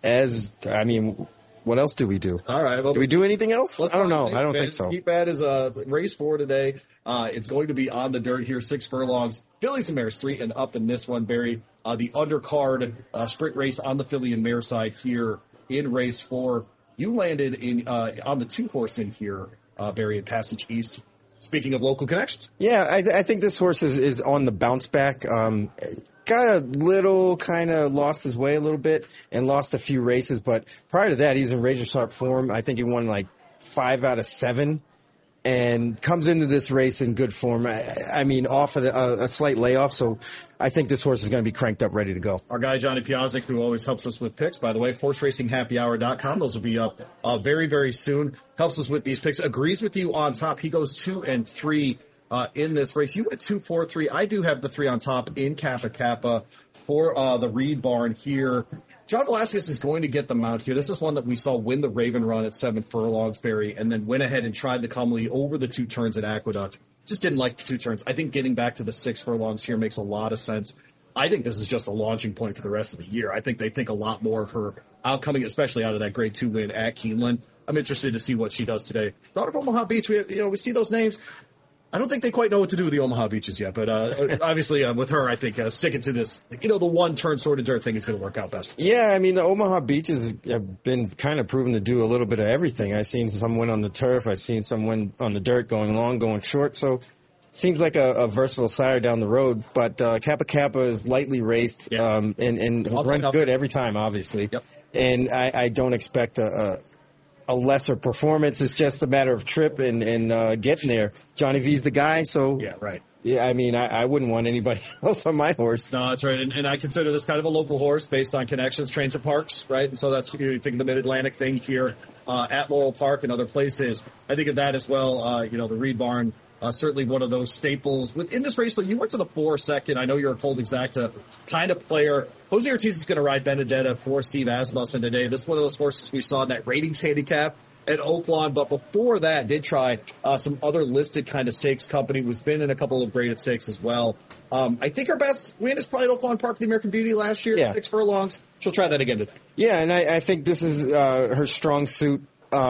what else do we do? All right. Well, do we do anything else? I don't know. I don't think so. Heat Pad is race 4 today. It's going to be on the dirt here, 6 furlongs. Fillies and mares 3 and up in this one, Barry. The undercard sprint race on the filly and mare side here in race 4. You landed in on the 2-horse in here, Barry, at Passage East. Speaking of local connections. Yeah, I think this horse is on the bounce back. Got a little kind of lost his way a little bit and lost a few races, but prior to that, he was in razor sharp form. I think he won like 5 out of 7 and comes into this race in good form. I mean, off of a slight layoff, so I think this horse is going to be cranked up, ready to go. Our guy, Johnny Piazzik, who always helps us with picks, by the way, horseracinghappyhour.com. Those will be up very, very soon. Helps us with these picks. Agrees with you on top. He goes 2 and 3 in this race. You went 2, 4, 3. I do have the 3 on top in Kappa Kappa for the Reed Barn here. John Velazquez is going to get the mount here. This is one that we saw win the Raven Run at 7 furlongs, Barry, and then went ahead and tried the Comely over the 2 turns at Aqueduct. Just didn't like the 2 turns. I think getting back to the 6 furlongs here makes a lot of sense. I think this is just a launching point for the rest of the year. I think they think a lot more of her outcoming, especially out of that Grade 2 win at Keeneland. I'm interested to see what she does today. Daughter of Omaha Beach, we see those names. I don't think they quite know what to do with the Omaha Beaches yet, but obviously with her, I think sticking to this, the one-turn sort of dirt thing is going to work out best. Yeah, I mean, the Omaha Beaches have been kind of proven to do a little bit of everything. I've seen some win on the turf. I've seen some win on the dirt, going long, going short. So seems like a versatile sire down the road. But Kappa Kappa is lightly raced and runs good every time, obviously. Yep. And I don't expect a lesser performance. It's just a matter of trip and getting there. Johnny V's the guy, so yeah, right. Yeah, I mean, I wouldn't want anybody else on my horse. No, that's right. And I consider this kind of a local horse based on connections, trains and parks, right? And so that's, you think of the Mid-Atlantic thing here at Laurel Park and other places. I think of that as well. The Reed Barn, certainly one of those staples. Within this race, though, you went to the 4 second. I know you're a Cold Exacta kind of player. Jose Ortiz is going to ride Benedetta for Steve Asmussen today. This is one of those horses we saw in that ratings handicap at Oaklawn, but before that, did try some other listed kind of stakes company, who's been in a couple of graded stakes as well. I think her best win is probably at Oaklawn Park, the American Beauty last year, 6 furlongs. She'll try that again today. Yeah, and I think this is her strong suit.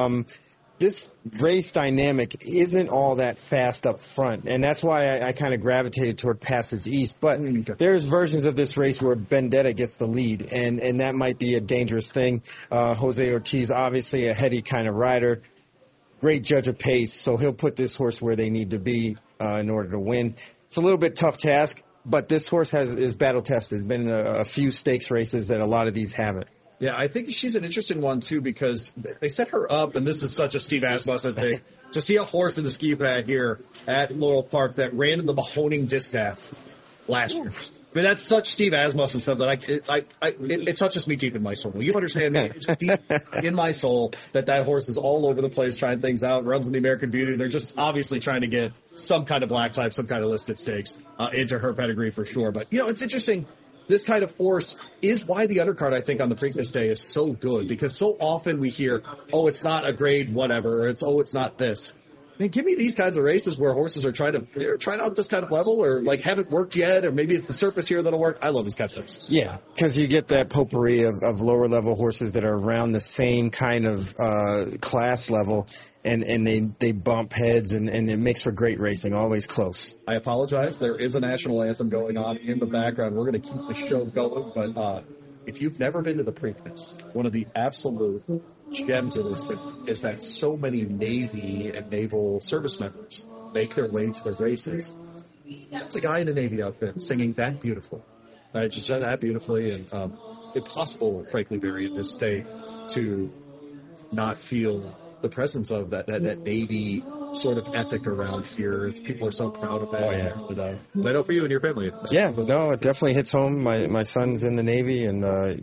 This race dynamic isn't all that fast up front, and that's why I kind of gravitated toward Passage East. But there's versions of this race where Benedetta gets the lead, and that might be a dangerous thing. Jose Ortiz, obviously a heady kind of rider, great judge of pace, so he'll put this horse where they need to be in order to win. It's a little bit tough task, but this horse is battle tested. There's been a few stakes races that a lot of these haven't. Yeah, I think she's an interesting one, too, because they set her up, and this is such a Steve Asmussen thing, to see a horse in the ski pad here at Laurel Park that ran in the Mahoning Distaff last year. I mean, that's such Steve Asmussen stuff that it touches me deep in my soul. You understand me? It's deep in my soul that horse is all over the place trying things out, runs in the American Beauty. They're just obviously trying to get some kind of black type, some kind of listed stakes into her pedigree for sure. But, it's interesting. This kind of horse is why the undercard, I think, on the Preakness Day is so good, because so often we hear, it's not a grade whatever, or it's not this. Man, give me these kinds of races where horses are trying out this kind of level, or haven't worked yet, or maybe it's the surface here that'll work. I love these kinds of races. Yeah, because you get that potpourri of lower level horses that are around the same kind of class level, and they bump heads, and it makes for great racing, always close. I apologize. There is a national anthem going on in the background. We're going to keep the show going, but if you've never been to the Preakness, one of the absolute gems of this is that so many Navy and naval service members make their way to the races. That's a guy in a Navy outfit singing that beautiful. Just that beautifully, and impossible, frankly, Barry, in this state to not feel the presence of that Navy sort of ethic around here. People are so proud of that. Oh, yeah. But I know for you and your family. Yeah, no, it definitely hits home. My son's in the Navy, and,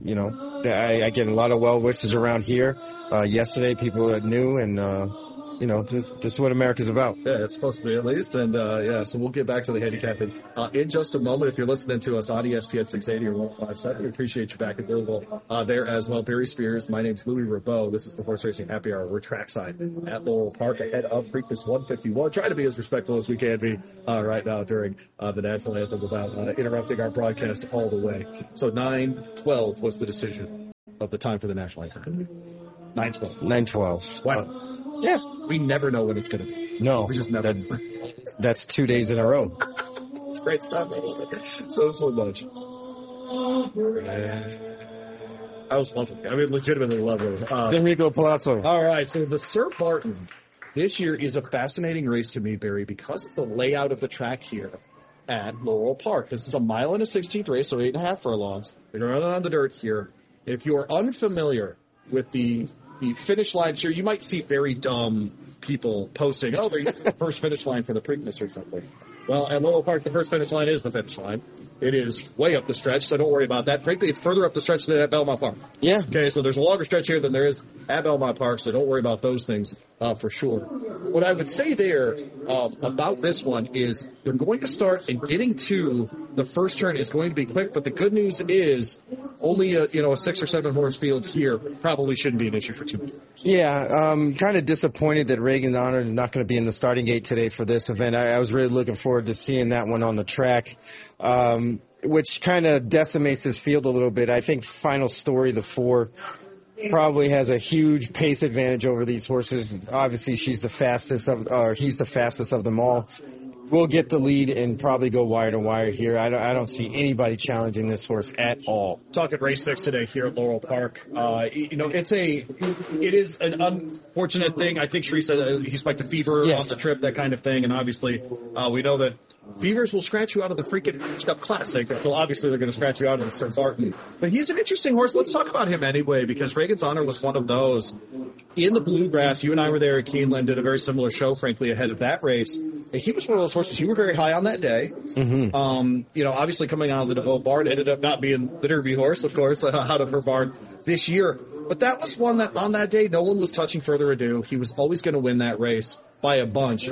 I get a lot of well wishes around here. Yesterday, people that knew, and, this is what America's about. Yeah, it's supposed to be at least. And, so we'll get back to the handicapping in just a moment. If you're listening to us on ESPN 680 or 157, we appreciate you back available there as well. Barry Spears, my name's Louis Rabeau. This is the Horse Racing Happy Hour. We're trackside at Laurel Park ahead of Preakness 151. Trying to be as respectful as we can be right now during the national anthem without interrupting our broadcast all the way. So 9-12 was the decision of the time for the national anthem? 9:12. 9:12. Wow. Yeah. We never know when it's going to be. No. We just never. That's 2 days in a row. It's great stuff. I love it so much. I was lovely. I mean, legitimately lovely. Enrico Palazzo. All right, so the Sir Barton this year is a fascinating race to me, Barry, because of the layout of the track here at Laurel Park. This is a 1.16 race, so 8.5 furlongs. They're running on the dirt here. If you're unfamiliar with the finish lines here, you might see very dumb people posting, oh, they're using the first finish line for the Preakness or something. Well, at Laurel Park, the first finish line is the finish line. It is way up the stretch, so don't worry about that. Frankly, it's further up the stretch than at Belmont Park. Yeah. Okay, so there's a longer stretch here than there is at Belmont Park, so don't worry about those things for sure. What I would say there about this one is they're going to start, and getting to the first turn is going to be quick, but the good news is only a 6 or 7 horse field here probably shouldn't be an issue for too long. Yeah, kind of disappointed that Reagan Honor is not going to be in the starting gate today for this event. I was really looking forward to seeing that one on the track, which kind of decimates this field a little bit. I think Final Story, the 4, probably has a huge pace advantage over these horses. Obviously, he's the fastest of them all. We'll get the lead and probably go wire to wire here. I don't see anybody challenging this horse at all. Talking race 6 today here at Laurel Park. It is an unfortunate thing. I think Sheree said he spiked a fever on the trip, that kind of thing. And obviously, we know that fevers will scratch you out of the freaking Cup Classic. So obviously they're going to scratch you out of the Sir Barton. But he's an interesting horse. Let's talk about him anyway, because Reagan's Honor was one of those. In the Bluegrass, you and I were there at Keeneland, did a very similar show, frankly, ahead of that race. And he was one of those horses, you were very high on that day. Mm-hmm. Obviously coming out of the DeVoe barn, ended up not being the Derby horse, of course, out of her barn this year. But that was one that on that day, no one was touching Further Ado. He was always going to win that race by a bunch.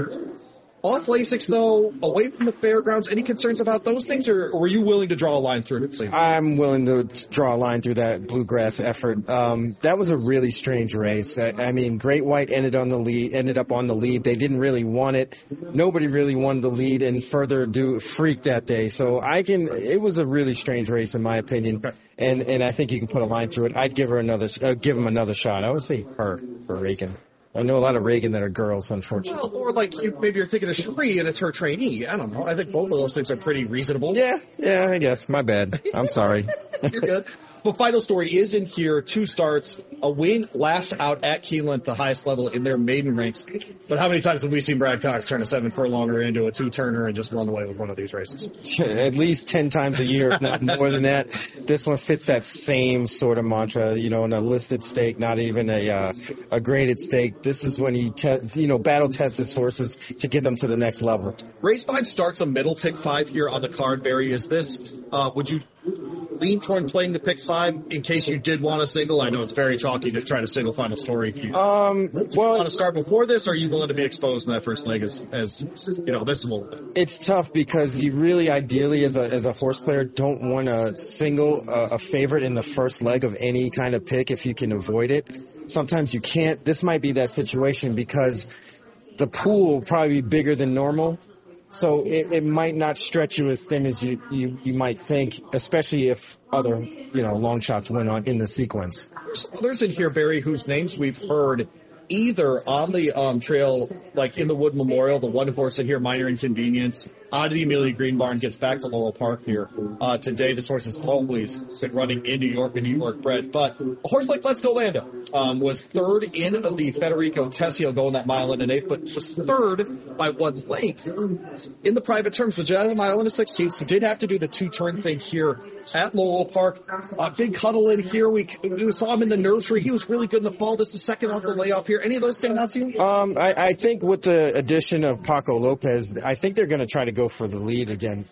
Off Lasix, though, away from the fairgrounds, any concerns about those things, or were you willing to draw a line through it? I'm willing to draw a line through that Bluegrass effort. That was a really strange race. I mean, Great White ended up on the lead. They didn't really want it. Nobody really wanted the lead, and Further Ado freaked that day. So it was a really strange race, in my opinion. Okay. And I think you can put a line through it. I'd give him another shot. I would say her for Reagan. I know a lot of Reagan that are girls, unfortunately. Well, or maybe you're thinking of Sheree and it's her trainee. I don't know. I think both of those things are pretty reasonable. Yeah, I guess. My bad. I'm sorry. You're good. But Final Story is in here, 2 starts, a win last out at Keeneland, the highest level in their maiden ranks. But how many times have we seen Brad Cox turn a 7 furlonger into a 2-turner and just run away with one of these races? At least 10 times a year, if not more than that. This one fits that same sort of mantra, in a listed stake, not even a graded stake. This is when he battle tests his horses to get them to the next level. Race 5 starts a middle pick 5 here on the card, Barry. Is this, would you lean toward playing the pick 5 in case you did want to single? I know it's very chalky to try to single Final Story. Do you want to start before this, or are you willing to be exposed in that first leg as this a little bit? It's tough because you really ideally as a horse player don't want to single a favorite in the first leg of any kind of pick if you can avoid it. Sometimes you can't. This might be that situation because the pool will probably be bigger than normal. So it might not stretch you as thin as you might think, especially if other, long shots went on in the sequence. There's others in here, Barry, whose names we've heard either on the trail, like in the Wood Memorial, the one horse in here, Minor Inconvenience, out of the Amelia Green Barn, gets back to Laurel Park here. Today, this horse has always been running in New York and New York bred. But a horse like Let's Go Lando was third in the Federico Tessio going that 1 1/8, but was third by 1 length in the private terms, which had a 1 1/16. So did have to do the 2-turn thing here at Laurel Park. Big Cuddle in here. We saw him in the nursery. He was really good in the fall. This is second off the layoff here. Any of those stand out to you? I think with the addition of Paco Lopez, I think they're going to try to go for the lead again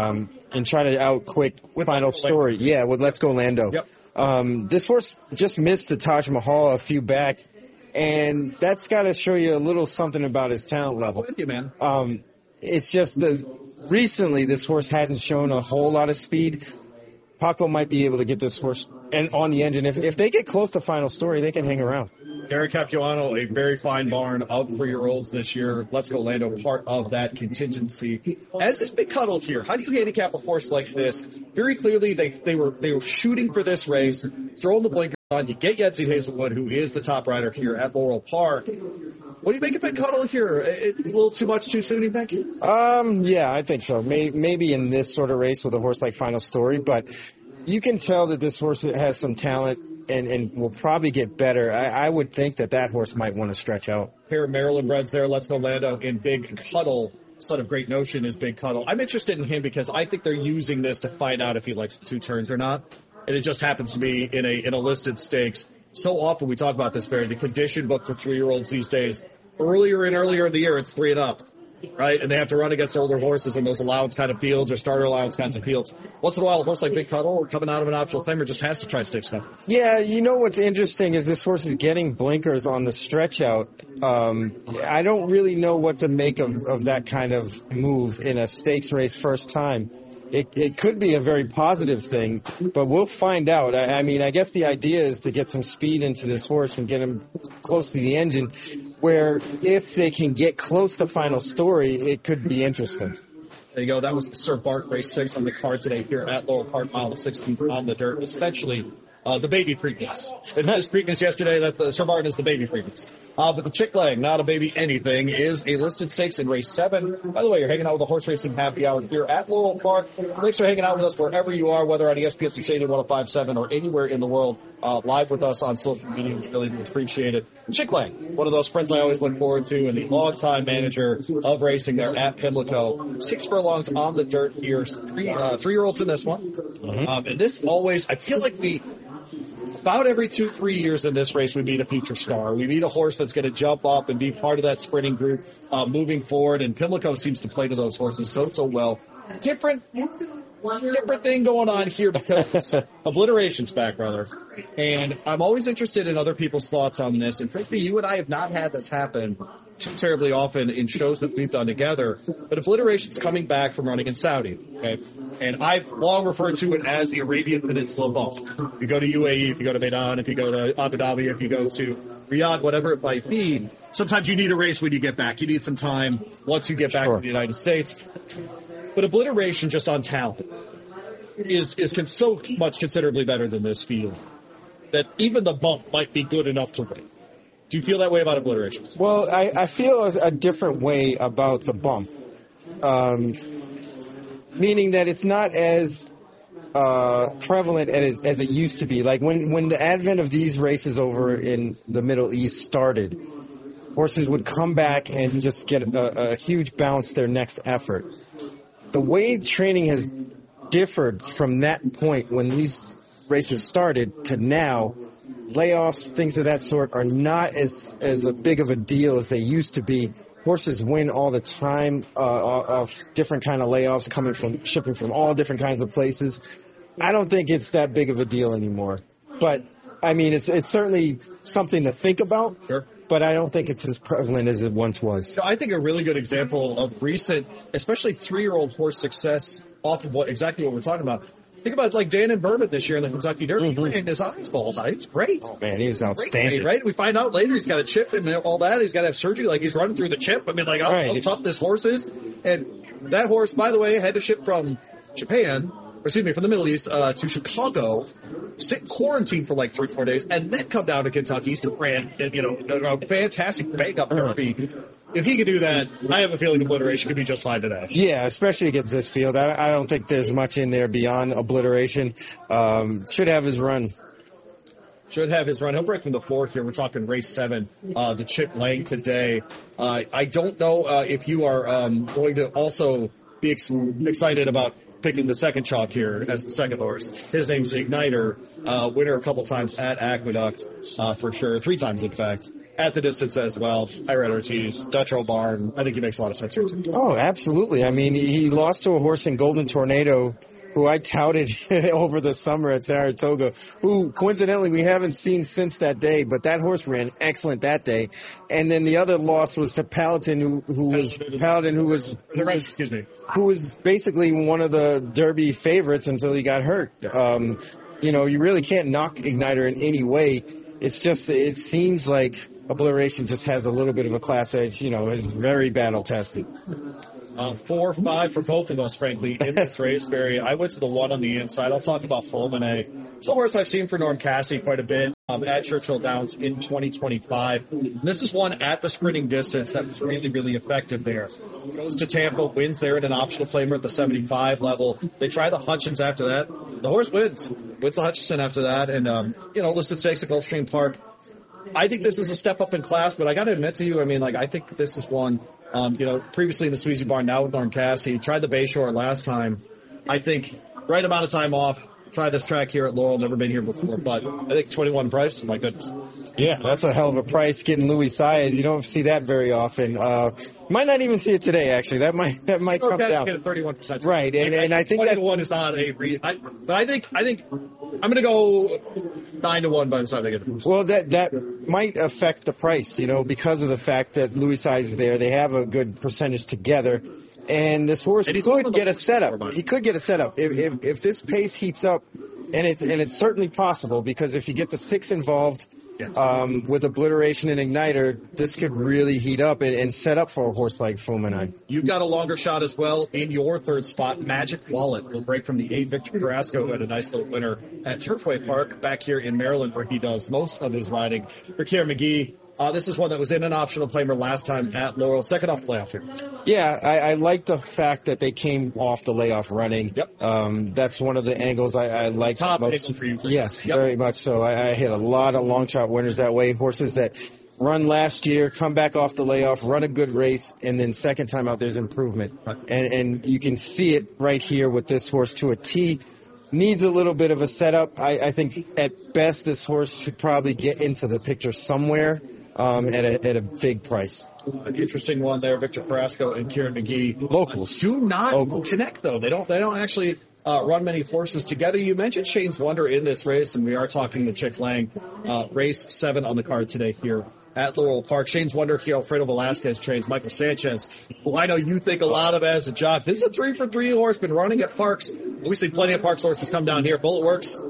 and try to outquick Final Story. Yeah, with Let's Go Lando. Yep. This horse just missed the Taj Mahal a few back, and that's got to show you a little something about his talent level. I'm with you, man. It's just that recently this horse hadn't shown a whole lot of speed. Paco might be able to get this horse and on the engine. If they get close to Final Story, they can hang around. Gary Capuano, a very fine barn of 3-year-olds this year. Let's Go Lando, part of that contingency. As is Big Cuddle here, how do you handicap a horse like this? Very clearly, they were shooting for this race, throwing the blinkers on. You get Yetzi Hazelwood, who is the top rider here at Laurel Park. What do you think of Big Cuddle here? A little too much too soon, you think? Yeah, I think so. Maybe in this sort of race with a horse like Final Story, but you can tell that this horse has some talent and will probably get better. I would think that horse might want to stretch out. Pair of Maryland breds there. Let's Go Lando in Big Cuddle. Son of Great Notion is Big Cuddle. I'm interested in him because I think they're using this to find out if he likes 2 turns or not. And it just happens to be in a listed stakes. So often we talk about this, Barry, the condition book for 3-year-olds these days. Earlier in the year, it's 3 and up, right? And they have to run against older horses in those allowance kind of fields or starter allowance kinds of fields. Once in a while, a horse like Big Cuddle or coming out of an optional claimer just has to try stakes count. Yeah, you know what's interesting is this horse is getting blinkers on the stretch out. I don't really know what to make of that kind of move in a stakes race first time. It could be a very positive thing, but we'll find out. I mean, I guess the idea is to get some speed into this horse and get him close to the engine, where if they can get close to Final Story, it could be interesting. There you go. That was the Sir Bart race 6 on the card today here at Laurel Park, mile 16 on the dirt. Essentially, the baby Preakness. It was Preakness yesterday. That the Sir Bart is the baby Preakness. But the Chick Leg, not a baby anything, is a listed stakes in race 7. By the way, you're hanging out with the Horse Racing Happy Hour here at Laurel Park. Thanks for hanging out with us wherever you are, whether on ESPN 680, 105.7, or anywhere in the world. Live with us on social media. We really do appreciate it. Chick Leg, one of those friends I always look forward to, and the longtime manager of racing there at Pimlico. 6 furlongs on the dirt here. 3-year-olds in this one. Mm-hmm. And this always, I feel like about every 2-3 years in this race, we meet a future star. We meet a horse that's going to jump up and be part of that sprinting group moving forward, and Pimlico seems to play to those horses so well. Different thing going on here because Obliteration's back, brother. And I'm always interested in other people's thoughts on this. And frankly, you and I have not had this happen too terribly often in shows that we've done together. But Obliteration's coming back from running in Saudi. Okay. And I've long referred to it as the Arabian Peninsula bump. If you go to UAE, if you go to Medan, if you go to Abu Dhabi, if you go to Riyadh, whatever it might be, sometimes you need a race when you get back. You need some time once you get back to the United States. But Obliteration, just on talent, is so much considerably better than this field that even the bump might be good enough to win. Do you feel that way about Obliteration? Well, I feel a different way about the bump. Meaning that it's not as prevalent as it used to be. Like when the advent of these races over in the Middle East started, horses would come back and just get a huge bounce their next effort. The way training has differed from that point when these races started to now, layoffs, things of that sort are not as big of a deal as they used to be. Horses win all the time of different kind of layoffs shipping from all different kinds of places. I don't think it's that big of a deal anymore. But I mean, it's certainly something to think about. Sure. But I don't think it's as prevalent as it once was. So I think a really good example of recent, especially 3-year-old horse success off of exactly what we're talking about. Think about like Dan and Bourbon this year in the Kentucky Derby. Mm-hmm. And his eyes fall out. He was great. Oh man, he was outstanding. Right? We find out later he's got a chip and all that. He's got to have surgery. Like he's running through the chip. I mean, like how tough this horse is. And that horse, by the way, had to ship from from the Middle East to Chicago, sit in quarantine for like 3-4 days, and then come down to Kentucky. He still ran, a fantastic bang-up Derby. If he could do that, I have a feeling Obliteration could be just fine today. Yeah, especially against this field. I don't think there's much in there beyond Obliteration. Should have his run. Should have his run. He'll break from the 4 here. We're talking race 7, the Chick Lang today. I don't know if you are going to also be excited about picking the second chalk here as the second horse. His name's Igniter, winner a couple times at Aqueduct, for sure. 3 times, in fact. At the distance as well. I read Ortiz, Dutch Barn. I think he makes a lot of sense here, too. Oh, absolutely. I mean, he lost to a horse in Golden Tornado, who I touted over the summer at Saratoga, who coincidentally we haven't seen since that day, but that horse ran excellent that day. And then the other loss was to Paladin, who was basically one of the Derby favorites until he got hurt. Yeah. You really can't knock Igniter in any way. it seems like Obliteration just has a little bit of a class edge. It's very battle tested. 4-5 for both of us, frankly, in this race, Barry. I went to the one on the inside. I'll talk about Fulminay. It's the horse I've seen for Norm Cassie quite a bit at Churchill Downs in 2025. And this is one at the sprinting distance that was really, really effective there. Goes to Tampa, wins there in an optional flamer at the 75 level. They try the Hutchins after that. The horse wins the Hutchinson after that. And, listed stakes at Gulfstream Park. I think this is a step up in class, but I got to admit to you, I think this is one, previously in the Sweezy Barn, now with Norm Cassie, tried the Bayshore last time. I think right amount of time off, try this track here at Laurel, never been here before, but I think 21 price, my goodness. Yeah, that's a hell of a price getting Louis Saez. You don't see that very often. Might not even see it today, actually. That might come down. Get a 31%. Right, and I think 21 is not a but I think I'm going to go 9-1 by the time they get it. Well, that might affect the price, because of the fact that Louis Saez is there. They have a good percentage together. And this horse could get a setup. He could get a setup if this pace heats up, and it's certainly possible, because if you get the 6 involved with Obliteration and Igniter, this could really heat up and set up for a horse like Fulminay. You've got a longer shot as well in your third spot. Magic Wallet will break from the 8 Victor Carrasco at a nice little winner at Turfway Park back here in Maryland, where he does most of his riding. For Kier McGee. This is one that was in an optional flamer last time at Laurel. Second off the layoff here. Yeah, I like the fact that they came off the layoff running. Yep. That's one of the angles I like top most. Angle for you. Yes, very much so. I hit a lot of long shot winners that way. Horses that run last year, come back off the layoff, run a good race, and then second time out there's improvement. Right. And you can see it right here with this horse to a T. Needs a little bit of a setup. I think at best this horse should probably get into the picture somewhere. At a big price. An interesting one there, Victor Carrasco and Kieran McGee. Locals. Do not connect, though. They don't actually run many horses together. You mentioned Shane's Wonder in this race, and we are talking the Chick Lang race 7 on the card today here at Laurel Park. Shane's Wonder, Alfredo Velasquez trains Michael Sanchez, who I know you think a lot of as a jock. This is a 3-for-3 horse, been running at Parks. We see plenty of Parks horses come down here. Bullet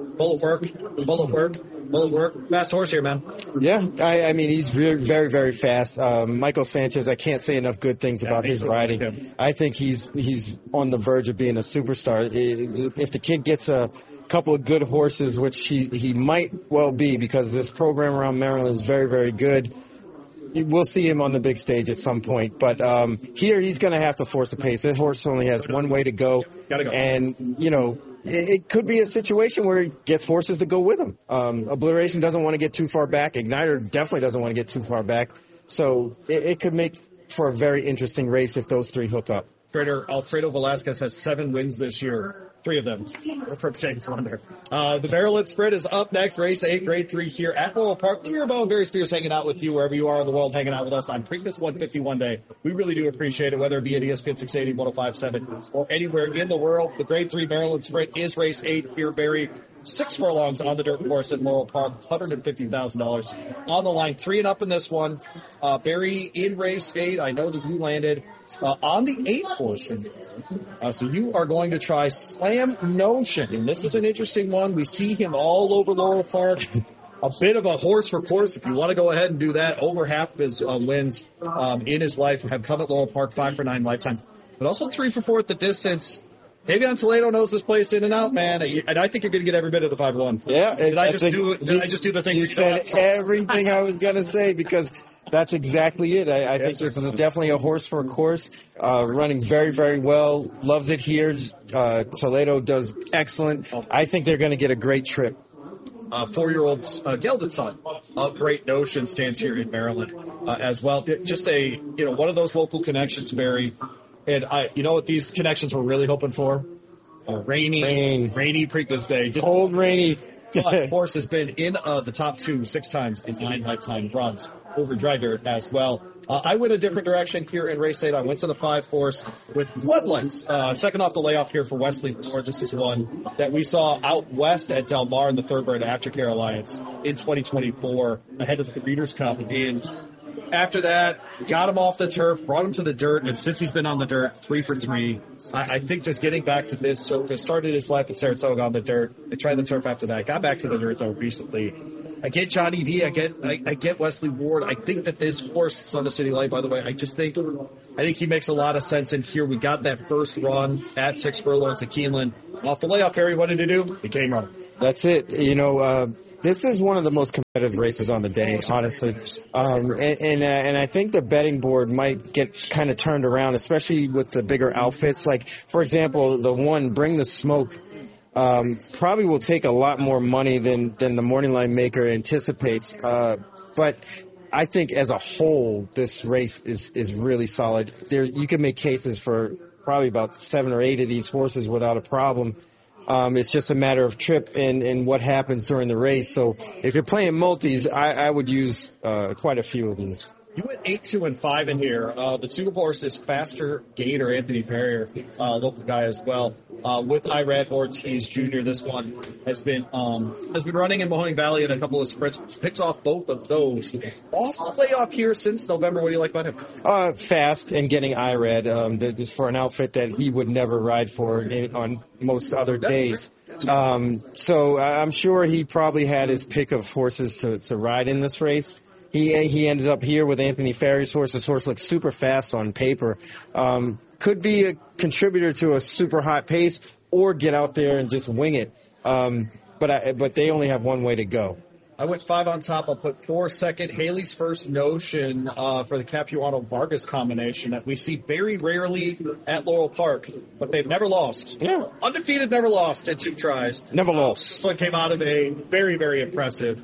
work. Fast horse here, man. Yeah, he's very, very, very fast. Michael Sanchez, I can't say enough good things about his riding. I think he's on the verge of being a superstar. If the kid gets a couple of good horses, which he might well be, because this program around Maryland is very, very good, we'll see him on the big stage at some point. But here he's going to have to force the pace. This horse only has one way to go. Gotta go. And, it could be a situation where he gets horses to go with him. Obliteration doesn't want to get too far back. Igniter definitely doesn't want to get too far back. So it could make for a very interesting race if those 3 hook up. Trader Alfredo Velasquez has 7 wins this year. 3 of them from Shane's Wonder. The Maryland Sprint is up next. Race 8, Grade 3 here at Laurel Park. Mirabelle and Barry Spears hanging out with you wherever you are in the world, hanging out with us on Preakness 151 Day. We really do appreciate it, whether it be at ESPN 680, 105.7, or anywhere in the world. The Grade 3 Maryland Sprint is Race 8 here, Barry. 6 furlongs on the dirt course at Laurel Park, $150,000 on the line. 3 and up in this one. Barry in Race 8. I know that you landed on the 8 horse. So you are going to try Slam Notion. And this is an interesting one. We see him all over Laurel Park. A bit of a horse for course. If you want to go ahead and do that, over half of his wins in his life have come at Laurel Park, 5 for 9 lifetime. But also 3 for 4 at the distance. Davion Toledo knows this place in and out, man. And I think you're going to get every bit of the 5-1. Yeah. Did I just do the thing? You said everything I was going to say, because that's exactly it. I think this is definitely a horse for a course. Running very, very well. Loves it here. Toledo does excellent. I think they're going to get a great trip. 4-year-old gelded son of Great Notion stands here in Maryland as well. Just one of those local connections, Barry. And what these connections we're really hoping for? Rainy Preakness Day. Cold, rainy. But horse has been in the top 2 6 times in 9 lifetime runs over dry dirt as well. I went a different direction here in Race 8. I went to the 5 horse with Bloodlines. Second off the layoff here for Wesley Moore. This is one that we saw out west at Del Mar in the Thoroughbred Aftercare Alliance in 2024 ahead of the Breeders' Cup in. After that, got him off the turf, brought him to the dirt, and since he's been on the dirt, 3 for 3. I think just getting back to this surface, started his life at Saratoga on the dirt. They tried the turf after that, got back to the dirt, though, recently, I get Johnny V. I get Wesley Ward. I think that this horse, Son of City Light, by the way, I think he makes a lot of sense in here. We got that first run at 6 furlongs at Keeneland. Off the layoff, Harry, what did he do? He came running. That's it. This is one of the most competitive races on the day, honestly. And I think the betting board might get kind of turned around, especially with the bigger outfits. Like, for example, the one, Bring the Smoke, probably will take a lot more money than the Morning Line Maker anticipates. But I think as a whole, this race is really solid. You can make cases for probably about 7 or 8 of these horses without a problem. It's just a matter of trip and what happens during the race. So if you're playing multis, I would use quite a few of these. You went 8, 2, and 5 in here. The 2 horses, Faster Gator, Anthony Ferrier, local guy as well. With Irad Ortiz Jr., this one has been running in Mahoning Valley in a couple of sprints. Picked off both of those. Off the layoff here since November. What do you like about him? Fast and getting Irad for an outfit that he would never ride for on most other days. So I'm sure he probably had his pick of horses to ride in this race. He ended up here with Anthony Ferrier's horse. This horse looks super fast on paper. Could be a contributor to a super hot pace, or get out there and just wing it. But they only have one way to go. I went 5 on top. I'll put 4 second. Haley's First Notion for the Capuano Vargas combination that we see very rarely at Laurel Park, but they've never lost. Yeah. Undefeated, never lost at 2 tries. Never lost. This one came out of a very, very impressive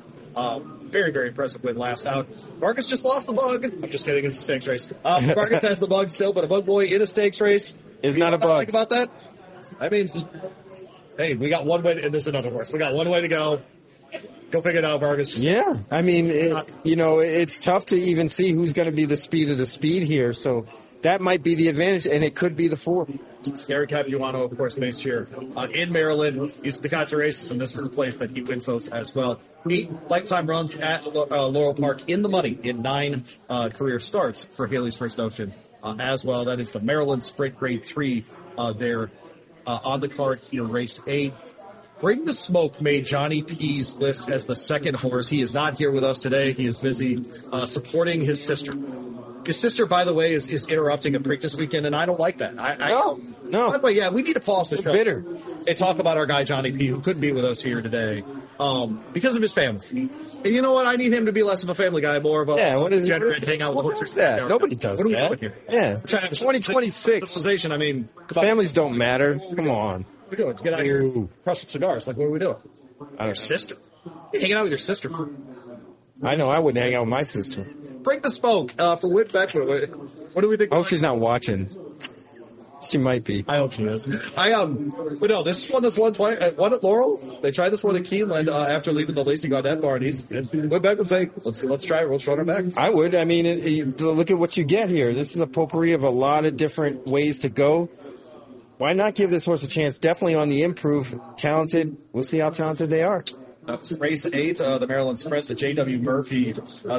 win last out. Vargas just lost the bug. I'm just kidding. It's a stakes race. Vargas has the bug still, but a bug boy in a stakes race is not a bug. Like about that? I mean, hey, we got one way, and there's another horse. We got one way to go. Go figure it out, Vargas. Yeah, I mean, it's tough to even see who's going to be the speed of the speed here. So that might be the advantage, and it could be the 4. Gary Capuano, of course, based here in Maryland. He's the Contra races, and this is the place that he wins those as well. 8 lifetime runs at Laurel Park in the money in 9 career starts for Haley's First Notion as well. That is the Maryland Sprint Grade 3 there on the card in race 8. Bring the Smoke made Johnny P's list as the 2nd horse. He is not here with us today. He is busy supporting his sister. His sister, by the way, is interrupting a Preakness weekend, and I don't like that. No. By the way, yeah, we need to pause the show. Bitter. And talk about our guy, Johnny P., who couldn't be with us here today because of his family. And you know what? I need him to be less of a family guy, more of a degenerate, hang out with horses. That? Nobody does what that. What are we doing here? Yeah. It's 2026. Civilization, I mean. Families don't matter. Come on. What are we doing? Get out of here. Crush some cigars. Like, what are we doing? I don't know. Sister. You're hanging out with your sister. I know. I wouldn't hang out with my sister. Bring the Smoke for Whit Beckwood. What do we think? I hope she's not watching. She might be. I hope she is. But no, this one that's won twice. One at Laurel. They tried this one at Keeneland after leaving the Lacey Gaudet barn. Whit Beckwood say, let's try it. Let's run her back. I would. I mean, look at what you get here. This is a potpourri of a lot of different ways to go. Why not give this horse a chance? Definitely on the improve. Talented. We'll see how talented they are. Race 8, the Maryland Sprint, the James W. Murphy,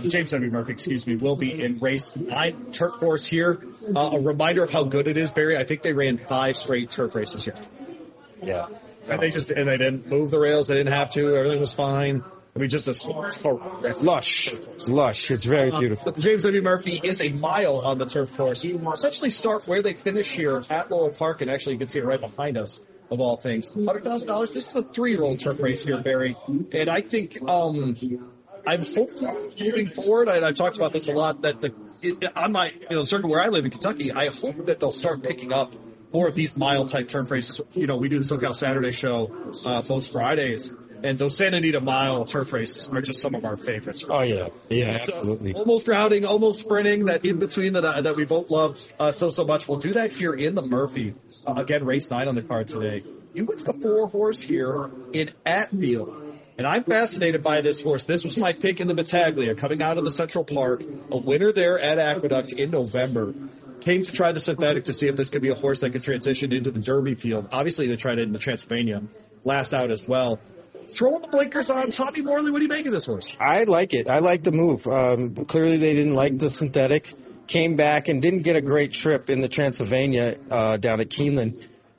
will be in race 9. Turf Force here. A reminder of how good it is, Barry. I think they ran 5 straight turf races here. Yeah. And they didn't move the rails. They didn't have to. Everything was fine. I mean, just lush. It's lush. It's very beautiful. But the James W. Murphy is a mile on the turf course. You essentially start where they finish here at Laurel Park, and actually you can see it right behind us. Of all things, $100,000. This is a 3-year-old turf race here, Barry, and I think I'm hopeful moving forward. And I've talked about this a lot. That on my circle where I live in Kentucky, I hope that they'll start picking up more of these mile type turf races. We do the SoCal Saturday show most Fridays. And those Santa Anita Mile turf races are just some of our favorites. Oh, yeah. Yeah, absolutely. So, almost routing, almost sprinting, that in between that we both love so much. We'll do that here in the Murphy. Again, race 9 on the card today. You went to the 4 horse here in Atfield. And I'm fascinated by this horse. This was my pick in the Battaglia, coming out of the Central Park. A winner there at Aqueduct in November. Came to try the synthetic to see if this could be a horse that could transition into the Derby field. Obviously, they tried it in the Transylvania last out as well. Throwing the blinkers on, Tommy Morley, what do you make of this horse? I like it. I like the move. Clearly, they didn't like the synthetic. Came back and didn't get a great trip in the Transylvania down at Keeneland.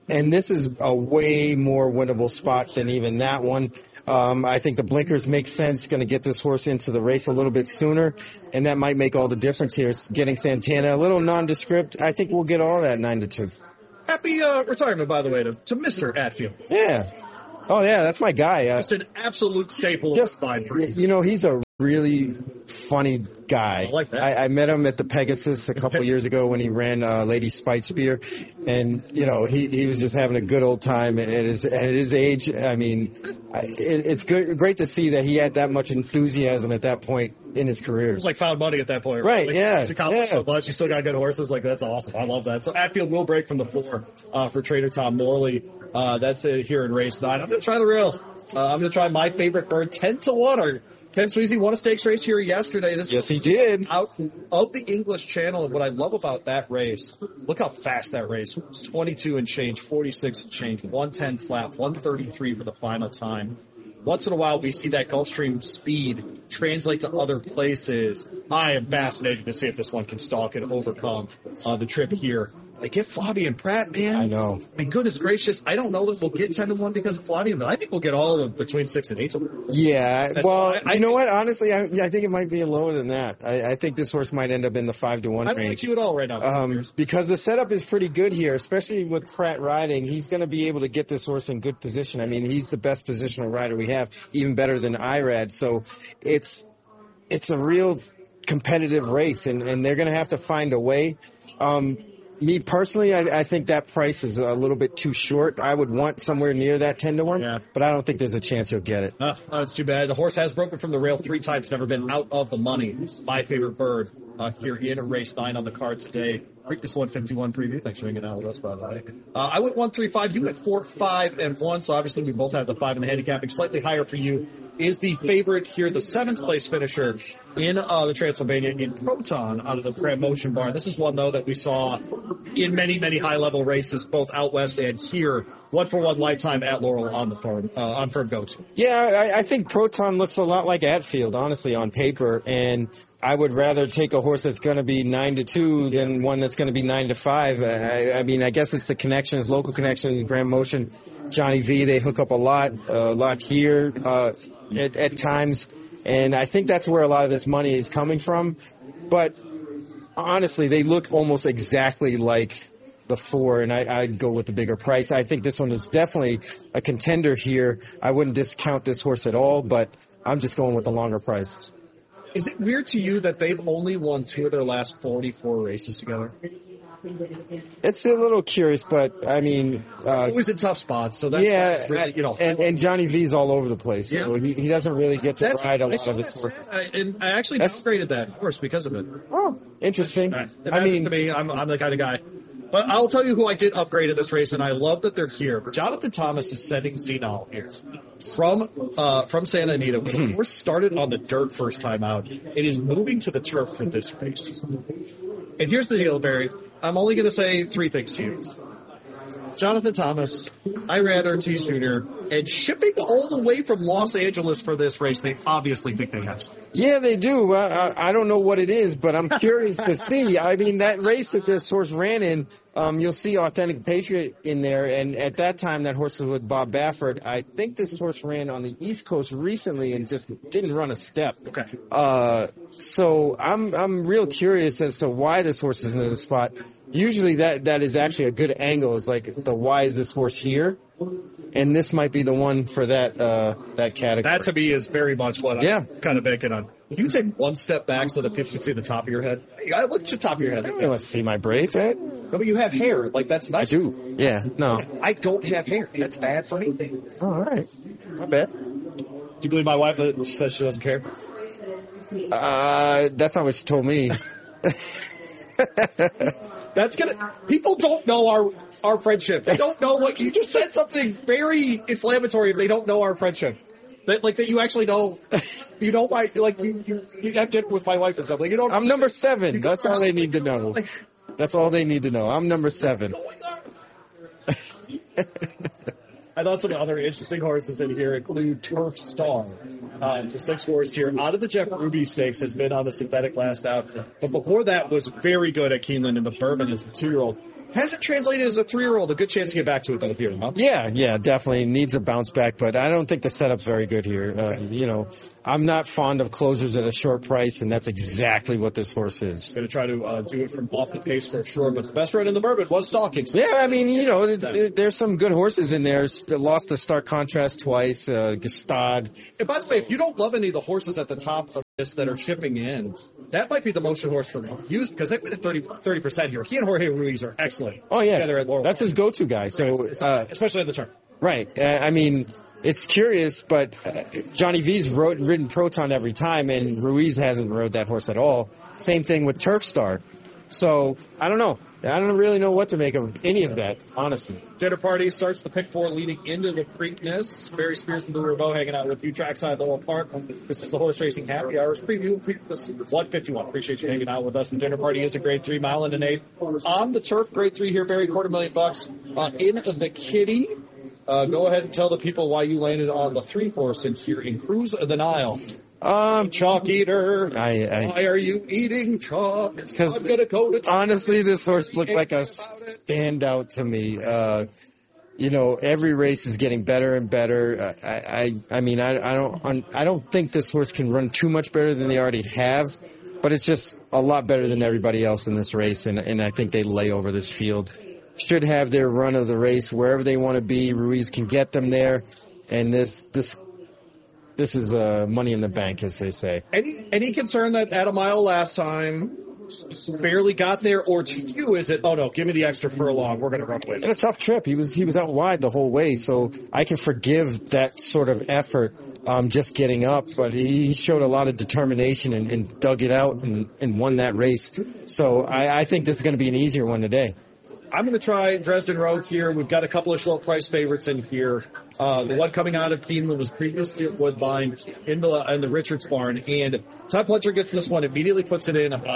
And this is a way more winnable spot than even that one. I think the blinkers make sense. Going to get this horse into the race a little bit sooner, and that might make all the difference here. Getting Santana a little nondescript. I think we'll get all that 9-2. Happy retirement, by the way, to Mr. Atfield. Yeah. Oh, yeah, that's my guy. Just an absolute staple of the spine. You know, he's a really funny guy. I like that. I met him at the Pegasus a couple years ago when he ran Lady Spitespear, and you know he was just having a good old time at his age. I mean, it's great to see that he had that much enthusiasm at that point in his career. It was like found money at that point, right? Like, Yeah, he's accomplished so much. He's still got good horses. Like that's awesome. I love that. So Atfield will break from the floor for Trader Tom Morley. That's it here in race 9. I'm going to try the real. I'm going to try my favorite bird, 10-1. Ken Sweezy won a stakes race here yesterday. Yes, he did. Out of the English Channel, and what I love about that race, look how fast that race was. 22 and change, 46 and change, 110 flat, 133 for the final time. Once in a while, we see that Gulfstream speed translate to other places. I am fascinated to see if this one can stalk and overcome the trip here. They get Flavien Prat, man. I know. I mean, goodness gracious. I don't know that we'll get 10-1 because of Flavien, but I think we'll get all of between 6 and 8. Yeah. Well, you know what? Honestly, I think it might be lower than that. I think this horse might end up in the 5-1 range. I don't like you at all right now. Because the setup is pretty good here, especially with Pratt riding. He's going to be able to get this horse in good position. I mean, he's the best positional rider we have, even better than Irad. So it's a real competitive race, and they're going to have to find a way. Me personally, I think that price is a little bit too short. I would want somewhere near that 10-1, but I don't think there's a chance you'll get it. That's too bad. The horse has broken from the rail 3 times, never been out of the money. My favorite bird here in race 9 on the card today. Preakness 151 preview. Thanks for hanging out with us, by the way. I went 1-3-5. You went 4-5-1. So obviously we both have the 5 in the handicapping. Slightly higher for you is the favorite here, the 7th place finisher in the Transylvania in Proton out of the Pram Motion Barn. This is one, though, that we saw in many, many high-level races, both out west and here. 1-for-1 lifetime at Laurel on the firm, on Firm Go-To. Yeah, I think Proton looks a lot like Atfield, honestly, on paper, and I would rather take a horse that's going to be 9-2 than one that's going to be 9-5. I mean, I guess it's the connections, local connections, Grand Motion, Johnny V. They hook up a lot here at times, and I think that's where a lot of this money is coming from. But honestly, they look almost exactly like the 4, and I'd go with the bigger price. I think this one is definitely a contender here. I wouldn't discount this horse at all, but I'm just going with the longer price. Is it weird to you that they've only won 2 of their last 44 races together? It's a little curious, but I mean, always in tough spots. So that's really, and Johnny V's all over the place. Yeah. So he doesn't really get to ride a lot of his horse. And I actually downgraded that horse because of it. Oh, interesting. I mean, to me, I'm the kind of guy. But I'll tell you who I did upgrade in this race, and I love that they're here. Jonathan Thomas is sending Zenal here from Santa Anita. When the horse started on the dirt first time out, it is moving to the turf for this race. And here's the deal, Barry. I'm only going to say 3 things to you. Jonathan Thomas, Irad Ortiz Jr., and shipping all the way from Los Angeles for this race, they obviously think they have something. Yeah, they do. I don't know what it is, but I'm curious to see. I mean, that race that this horse ran in, you'll see Authentic Patriot in there, and at that time that horse was with Bob Baffert. I think this horse ran on the East Coast recently and just didn't run a step. Okay. So I'm real curious as to why this horse is in this spot. Usually that is actually a good angle. It's like why is this horse here? And this might be the one for that category. That to me is very much what I'm kind of banking on. Can you take one step back so that people can see the top of your head? I look at the top of your head. I don't want to see my braids, right? No, but you have hair. Like, that's nice. I do. Yeah, no. I don't have hair. That's bad for me. Oh, all right. My bad. Do you believe my wife says she doesn't care? That's not what she told me. People don't know our friendship. They don't know what, you just said something very inflammatory if they don't know our friendship. That you actually know, you know why, like, you have dinner with my wife and stuff. Like, you don't. I'm number 7. That's all they need to know. That's all they need to know. I'm number 7. I thought some other interesting horses in here include Turf Star. The 6 horse here out of the Jeff Ruby Stakes has been on the synthetic last out. But before that was very good at Keeneland in the Bourbon as a 2-year-old. Hasn't translated as a 3-year-old. A good chance to get back to it, though, here, huh? Yeah, definitely needs a bounce back, but I don't think the setup's very good here. I'm not fond of closers at a short price, and that's exactly what this horse is. Going to try to do it from off the pace for sure, but the best run in the Bourbon was Stalking. Yeah, I mean, there's some good horses in there. Lost to Stark Contrast twice, Gestad. And by the way, if you don't love any of the horses at the top of this that are shipping in, that might be the motion horse for you because they've been at 30% here. He and Jorge Ruiz are excellent. Oh, yeah. Together at Laurel. That's his go-to guy. So, especially at the turn. Right. I mean, it's curious, but Johnny V's ridden Proton every time, and Ruiz hasn't rode that horse at all. Same thing with Turf Star. So, I don't know. I don't really know what to make of any of that, honestly. Dinner Party starts the pick 4 leading into the Preakness. Barry Spears and Lou Rebeau hanging out with you trackside Lowell Park. This is the Horse Racing Happy Hours preview. This is 151. Appreciate you hanging out with us. The Dinner Party is a grade 3 mile and an eighth. On the turf, grade 3 here, Barry, $250,000. In the kitty, go ahead and tell the people why you landed on the 3 horse in here in Cruise of the Nile. Chalk eater. Why are you eating chalk? Because I'm gonna go to honestly, this horse looked like a standout to me. Every race is getting better and better. I don't think this horse can run too much better than they already have, but it's just a lot better than everybody else in this race, and I think they lay over this field. Should have their run of the race wherever they want to be. Ruiz can get them there, and this is money in the bank, as they say. Any concern that at a mile last time barely got there, or to you is it, oh no, give me the extra furlong, we're going to run with it? And a tough trip. He was out wide the whole way, so I can forgive that sort of effort just getting up, but he showed a lot of determination and dug it out and won that race. So I think this is going to be an easier one today. I'm going to try Dresden Rogue here. We've got a couple of short price favorites in here. The one coming out of Keeneland was previously at Woodbine in the Richards barn, and Todd Pletcher gets this one, immediately puts it in a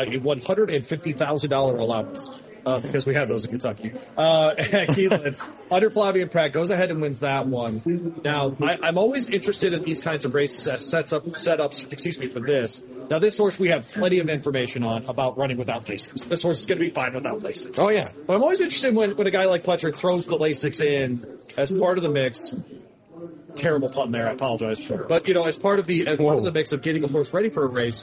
$150,000 allowance. Because we have those in Kentucky. Keeneland, under Flavian Pratt, goes ahead and wins that one. Now, I'm always interested in these kinds of races as setups, for this. Now, this horse we have plenty of information on about running without Lasix. This horse is going to be fine without Lasix. Oh, yeah. But I'm always interested when a guy like Pletcher throws the Lasix in as part of the mix. Terrible pun there, I apologize. But, as part of the mix of getting a horse ready for a race,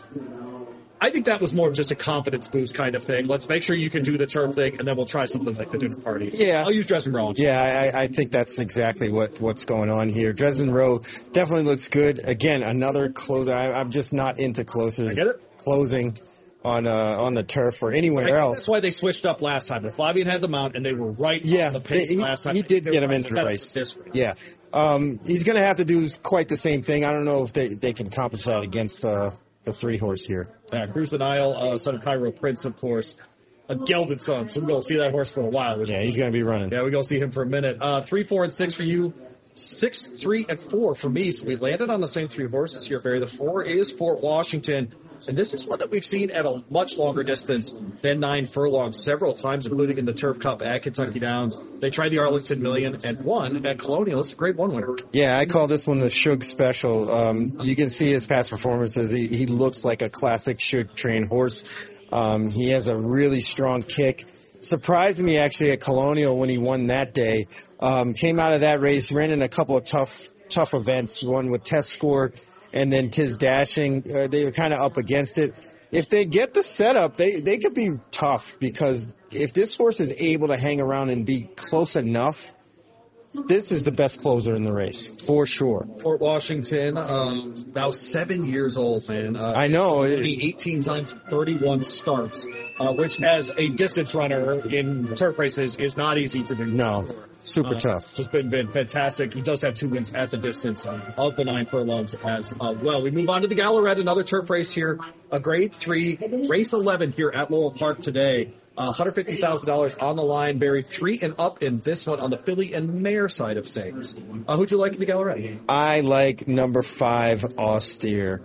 I think that was more of just a confidence boost kind of thing. Let's make sure you can do the term thing, and then we'll try something like the Dinner Party. Yeah. I'll use Dresden Rowe. Yeah, I think that's exactly what's going on here. Dresden Rowe definitely looks good. Again, another closer. I'm just not into closers. I get it. Closing on the turf or anywhere else. That's why they switched up last time. If Flavian had the mount, and they were right on the pace last time. He did get him into the race. Yeah. He's going to have to do quite the same thing. I don't know if they can compensate against the 3 horse here. Cruise the Nile, son of Cairo Prince, of course. A gelded son, so we're going to see that horse for a while. Yeah, he's going to be running. Yeah, we're going to see him for a minute. 3, 4, and 6 for you. 6, 3, and 4 for me. So we landed on the same 3 horses here, Barry. The 4 is Fort Washington. And this is one that we've seen at a much longer distance than 9 furlongs several times, including in the Turf Cup at Kentucky Downs. They tried the Arlington Million and won at Colonial. It's a grade 1 winner. Yeah, I call this one the Shug Special. You can see his past performances. He looks like a classic Shug trained horse. He has a really strong kick. Surprised me actually at Colonial when he won that day. Came out of that race, ran in a couple of tough events. One with Test Score and then Tiz Dashing. They were kind of up against it. If they get the setup, they could be tough, because if this horse is able to hang around and be close enough, this is the best closer in the race, for sure. Fort Washington, now 7 years old, man. I know. 18 times 31 starts, which as a distance runner in turf races is not easy to do. No, super tough. It's been fantastic. He does have 2 wins at the distance of the 9 furlongs as well. We move on to the Gallaret, another turf race here, a grade 3, race 11 here at Lowell Park today. $150,000 on the line, Barry. 3 and up in this one on the filly and mare side of things. Who'd you like in the Gallaret? I like number 5, Austere.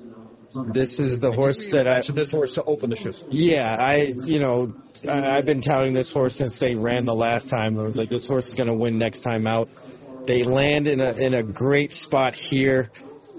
This is the horse that this horse to open the show. Yeah, I've been touting this horse since they ran the last time. I was like, this horse is going to win next time out. They land in a great spot here.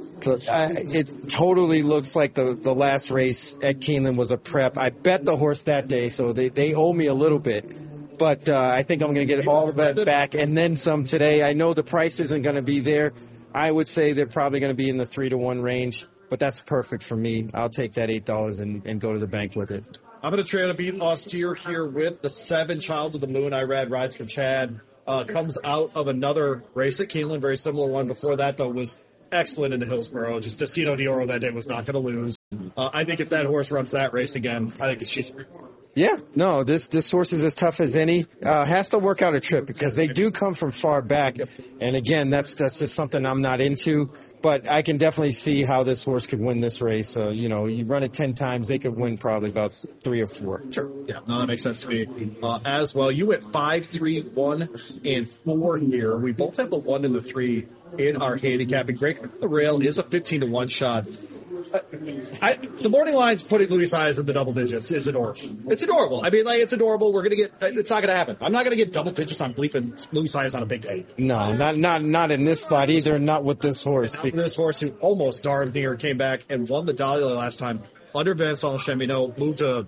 It totally looks like the last race at Keeneland was a prep. I bet the horse that day, so they owe me a little bit. but I think I'm going to get all of that back and then some today. I know the price isn't going to be there. I would say they're probably going to be in the 3-to-1 range, but that's perfect for me. I'll take that $8 and go to the bank with it. I'm going to try to beat austere here with the 7 Child of the Moon. Irad rides for Chad. Comes out of another race at Keeneland, very similar one. Before that, though, was excellent in the Hillsborough. Just Destino D'Oro that day was not going to lose. I think if that horse runs that race again, I think she's... Yeah, no, this horse is as tough as any. Has to work out a trip because they do come from far back. And again, that's just something I'm not into. But I can definitely see how this horse could win this race. You run it 10 times, they could win probably about 3 or 4. Sure. Yeah, no, that makes sense to me as well. You went 5, 3, 1, and 4 here. We both have the 1 and the 3 in our handicapping. Break the Rail is a 15-to-1 shot. The morning line's putting Louis Saez in the double digits is adorable. It's adorable. I mean, it's adorable. It's not going to happen. I'm not going to get double digits on bleeping Louis Saez on a big day. No, not in this spot either. Not with this horse. Not with this horse who almost darn near came back and won the Dahlia last time under Vincent Cheminot. Moved to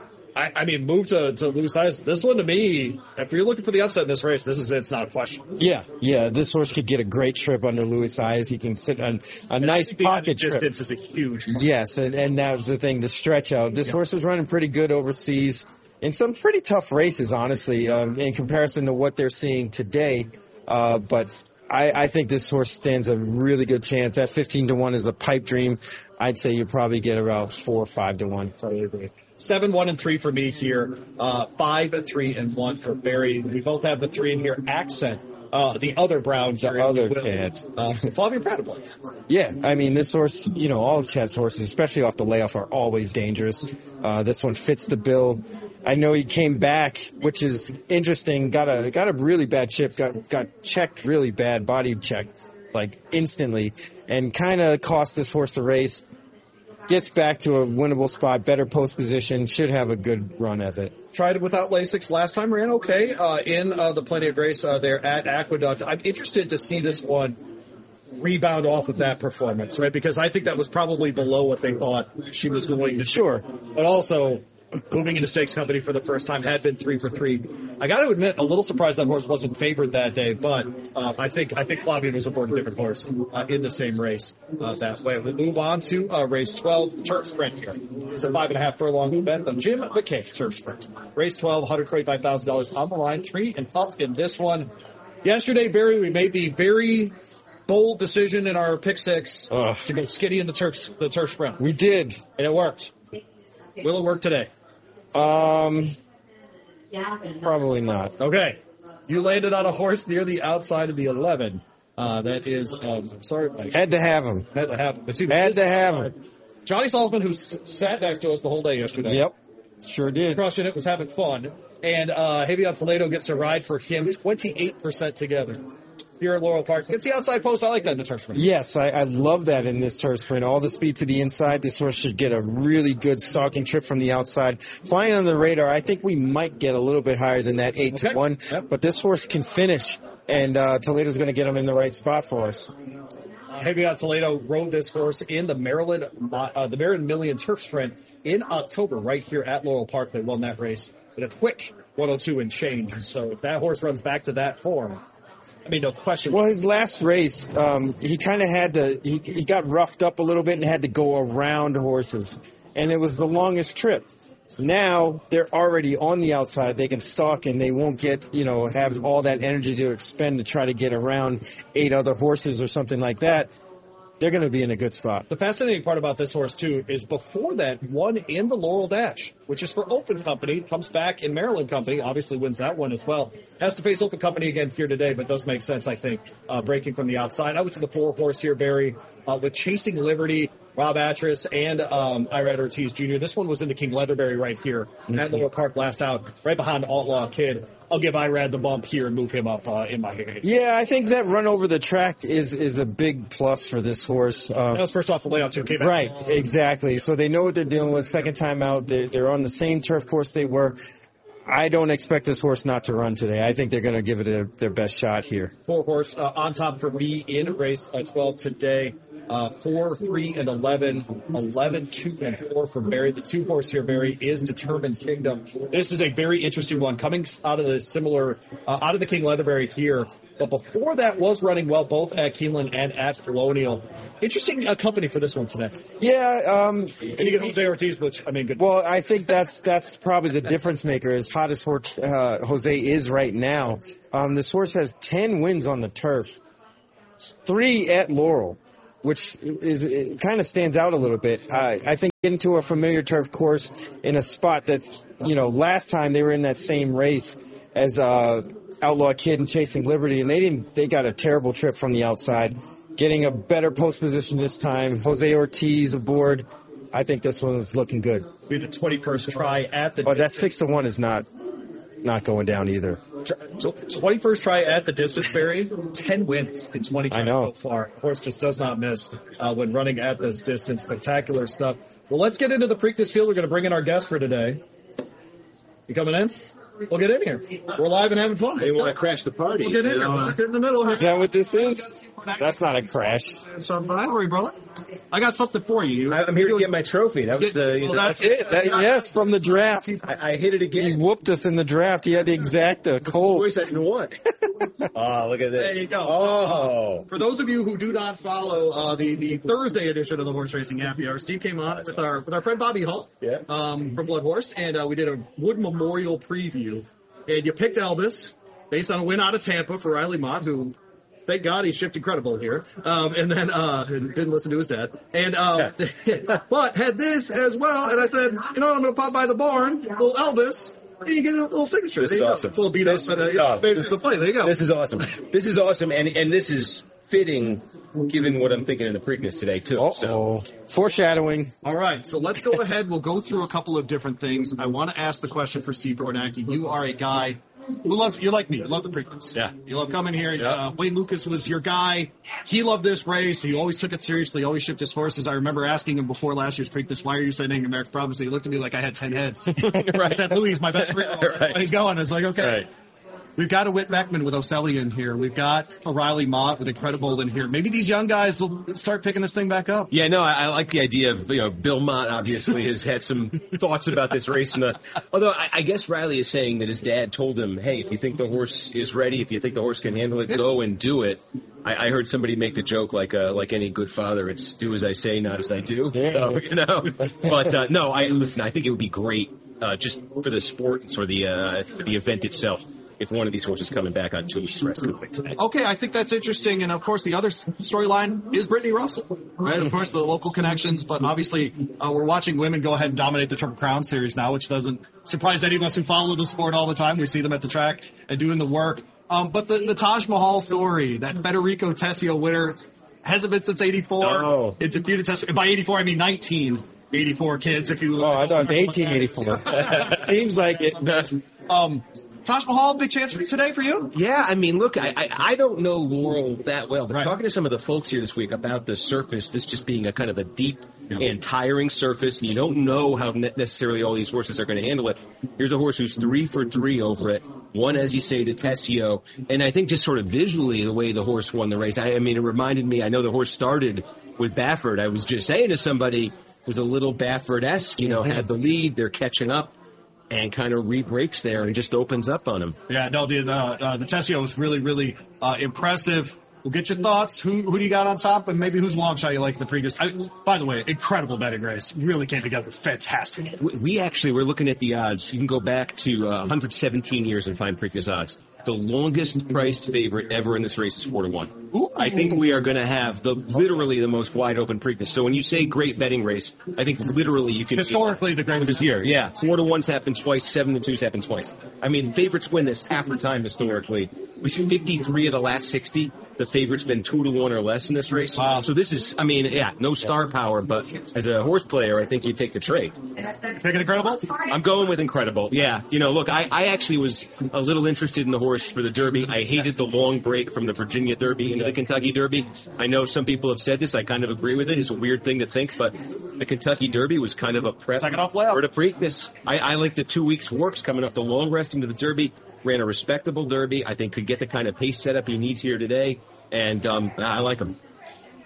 Louis Saez. This one to me, if you're looking for the upset in this race, it's not a question. Yeah. This horse could get a great trip under Louis Saez. He can sit on a nice pocket trip. Distance is a huge mark. Yes, and that was the thing, the stretch out. This horse was running pretty good overseas in some pretty tough races, honestly, in comparison to what they're seeing today. But I think this horse stands a really good chance. That 15-to-1 is a pipe dream. I'd say you probably get about 4 or 5-to-1. Totally agree. 7, 1, and 3 for me here. 5, 3, and 1 for Barry. We both have the 3 in here. Accent. The other brown. The other cat. Flavio Pratable. Yeah, I mean, this horse, all Chad's horses, especially off the layoff, are always dangerous. This one fits the bill. I know he came back, which is interesting. Got a really bad chip. Got checked really bad, body checked like instantly, and kind of cost this horse the race. Gets back to a winnable spot, better post position, should have a good run of it. Tried it without Lasix last time, ran okay in the Plenty of Grace there at Aqueduct. I'm interested to see this one rebound off of that performance, right? Because I think that was probably below what they thought she was going to. Sure. But also, moving into stakes company for the first time, had been 3 for 3. I got to admit, a little surprised that horse wasn't favored that day, but I think Flavio was aboard a different horse in the same race that way. We'll move on to race 12, Turf Sprint here. It's a 5.5 furlong event of Jim McKay Turf Sprint. Race 12, $125,000 on the line, 3 and up in this one. Yesterday, Barry, we made the very bold decision in our pick 6 to go skinny in the Turf Sprint. We did, and it worked. Will it work today? Probably not. Okay. You landed on a horse near the outside of the 11. That is, I'm sorry, Mike. Had to have him. Had to have him. Had to have him. Johnny Salzman, who sat next to us the whole day yesterday. Yep. Sure did. Crushing it, was having fun. And Javier Toledo gets a ride for him, 28% together. Here at Laurel Park. It's the outside post. I like that in the turf sprint. Yes, I love that in this turf sprint. All the speed to the inside. This horse should get a really good stalking trip from the outside. Flying on the radar, I think we might get a little bit higher than that 8-1. Yep. But this horse can finish, and Toledo's going to get him in the right spot for us. Javier Toledo rode this horse in the Maryland Million Turf Sprint in October right here at Laurel Park. They won that race with a quick 102 and change. So if that horse runs back to that form, I mean, no question. Well, his last race, he kind of had to, he got roughed up a little bit and had to go around horses. And it was the longest trip. Now they're already on the outside. They can stalk and they won't get, have all that energy to expend to try to get around 8 other horses or something like that. They're going to be in a good spot. The fascinating part about this horse, too, is before that, won in the Laurel Dash, which is for Open Company, comes back in Maryland Company, obviously wins that one as well. Has to face Open Company again here today, but does make sense, I think, breaking from the outside. I went to the 4 horse here, Barry, with Chasing Liberty, Rob Atras, and Irad Ortiz Jr. This one was in the King Leatherberry right here at Laurel Park last out, right behind Outlaw Kid. I'll give Irad the bump here and move him up in my game. Yeah, I think that run over the track is a big plus for this horse. That was first off the layout, too. Right, exactly. So they know what they're dealing with. Second time out, they're on the same turf course they were. I don't expect this horse not to run today. I think they're going to give it their best shot here. 4 horse on top for me in race 12 today. 4, 3, and 11. 11, 2, and 4 for Barry. The 2 horse here, Barry, is Determined Kingdom. This is a very interesting one, coming out of out of the King Leatherberry here. But before that was running well, both at Keeneland and at Colonial. Interesting company for this one today. Yeah. And you get Jose Ortiz, which, I mean, good. Well, I think that's probably the difference maker, as hot as Jose is right now. This horse has 10 wins on the turf, 3 at Laurel, which is kind of stands out a little bit. I think getting to a familiar turf course in a spot that's, last time they were in that same race as Outlaw Kid and Chasing Liberty, and they got a terrible trip from the outside. Getting a better post position this time. Jose Ortiz aboard. I think this one is looking good. We had the 21st try at the... But that 6-1 is not going down either. 21st try at the distance, Barry. 10 wins in 20 tries so far. Horse just does not miss when running at this distance. Spectacular stuff. Well, let's get into the Preakness field. We're going to bring in our guest for today. You coming in? We'll get in here. We're live and having fun. They want to crash the party. We'll get in here. We'll get in the middle. Is that what this is? That's not a crash. Don't worry, brother. I got something for you. I'm here to get my trophy. That was that's it. Yes, from the draft. I hit it again. He whooped us in the draft. He had the exacta cold. Voice I won. Oh, look at this. There you go. Oh. For those of you who do not follow the Thursday edition of the Horse Racing Happy Hour, Steve came on with our friend Bobby Hull from Blood Horse, and we did a Wood Memorial preview. And you picked Elvis based on a win out of Tampa for Riley Mott, who, thank God, he shipped incredible here. And then didn't listen to his dad. And but had this as well. And I said, I'm going to pop by the barn, little Elvis. And you get a little signature. This is awesome. It's a little beat up, but it's the play. There you go. This is awesome. This is awesome, and this is fitting given what I'm thinking in the Preakness today, too. So. Foreshadowing. All right, so let's go ahead. We'll go through a couple of different things. I want to ask the question for Steve Kornacki. You are a guy who you're like me. You love the Preakness. Yeah. You love coming here. Yeah. Wayne Lucas was your guy. He loved this race. He always took it seriously. Always shipped his horses. I remember asking him before last year's Preakness, why are you sending American Promise? He looked at me like I had 10 heads. I said, Louis, my best friend. Right. He's going. It's like, okay. Right. We've got a Whit Beckman with Oselli in here. We've got a Riley Mott with Incredible in here. Maybe these young guys will start picking this thing back up. Yeah, no, I like the idea of, Bill Mott obviously has had some thoughts about this race. Although I guess Riley is saying that his dad told him, hey, if you think the horse is ready, if you think the horse can handle it, go and do it. I heard somebody make the joke like any good father, it's do as I say, not as I do. Yeah. So, But no, I think it would be great just for the sport and for the event itself, if one of these horses coming back on 2 weeks rest today. Okay, I think that's interesting. And, of course, the other storyline is Brittany Russell, right? Of course, the local connections. But, obviously, we're watching women go ahead and dominate the Triple Crown Series now, which doesn't surprise any of us who follow the sport all the time. We see them at the track and doing the work. But the Taj Mahal story, that Federico Tessio winner, hasn't been since 84. Oh. It debuted Tessio. By 84, I mean 1984 kids, if you... Oh, I thought it was 1884. Seems like it. Taj Mahal, big chance today for you? Yeah, I mean, look, I don't know Laurel that well, but talking to some of the folks here this week about the surface, this just being a kind of a deep and tiring surface, and you don't know how necessarily all these horses are going to handle it. Here's a horse who's 3 for 3 over it. One, as you say, to Tessio. And I think just sort of visually the way the horse won the race, I mean, it reminded me, I know the horse started with Baffert. I was just saying to somebody, it was a little Baffert-esque, had the lead, they're catching up. And kind of re-breaks there and just opens up on him. Yeah, no, the Tessio was really, really impressive. We'll get your thoughts. Who do you got on top, and maybe whose long shot you like in the previous? By the way, incredible betting race. Really came together. Fantastic. We're looking at the odds. You can go back to 117 years and find previous odds. The longest priced favorite ever in this race is 4-1. Ooh. I think we are going to have literally the most wide open Preakness. So when you say great betting race, I think literally you can historically the greatest this year. Yeah, 4-1's happened twice, 7-2's happened twice. I mean, favorites win this half the time historically. We see 53 of the last 60. The favorite's been 2-1 or less in this race. Wow. So this is, no star power, but as a horse player, I think you take the trade. Taking Incredible? I'm going with Incredible. Yeah. Look, I actually was a little interested in the horse for the Derby. I hated the long break from the Virginia Derby into the Kentucky Derby. I know some people have said this. I kind of agree with it. It's a weird thing to think, but the Kentucky Derby was kind of a prep Second off layout. for the Preakness. I like the 2 weeks works coming up the long rest into the Derby. Ran a respectable Derby. I think could get the kind of pace setup he needs here today. And I like him.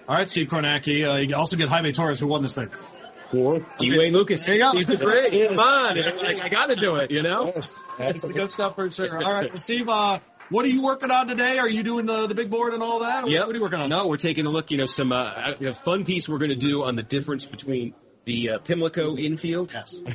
All right, Steve Kornacki. You also get Jaime Torres, who won this thing. Dwayne Lucas. There you go. He's the great. Come on. I got to do it, you know? Yes, That's the good stuff for sure. All right, Steve, what are you working on today? Are you doing the big board and all that? Yeah. What are you working on? No, we're taking a look, some fun piece we're going to do on the difference between the Pimlico infield,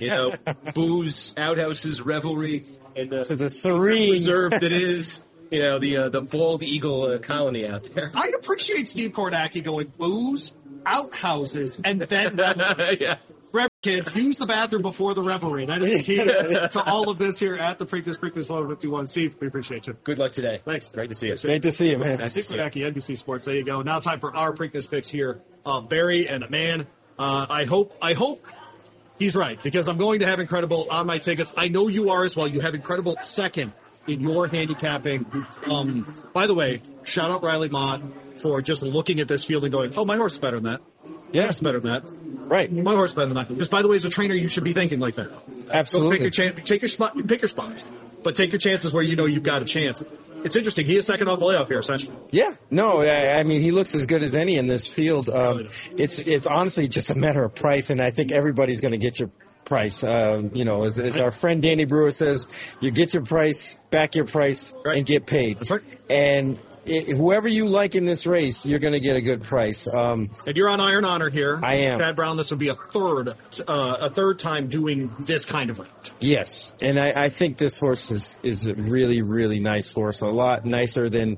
booze, outhouses, revelry, and the serene reserve that is, the bald eagle colony out there. I appreciate Steve Kornacki going booze, outhouses, and then Yeah. kids, use the bathroom before the revelry. That is the key to all of this here at the Preakness 51. Steve, we appreciate you. Good luck today. Thanks. Great to see you. Great to see you, man. Steve Kornacki, NBC Sports. There you go. Now time for our Preakness picks here. Barry and a man. I hope he's right, because I'm going to have Incredible on my tickets. I know you are as well. You have Incredible second in your handicapping. By the way, shout out Riley Mott for just looking at this field and going, oh, my horse is better than that. Yeah. It's better than that. Right. My horse is better than that. Because, by the way, as a trainer, you should be thinking like that. Absolutely. So pick your spots, but take your chances where you know you've got a chance. It's interesting. He is second off the layoff here, essentially. Yeah. No, I mean, he looks as good as any in this field. It's honestly just a matter of price, and I think everybody's going to get your price. As our friend Danny Brewer says, you get your price, back your price, and get paid. That's right. And whoever you like in this race, you're going to get a good price. And you're on Iron Honor here. I am. Chad Brown, this would be a third time doing this kind of route. Yes, and I think this horse is a really, really nice horse. A lot nicer than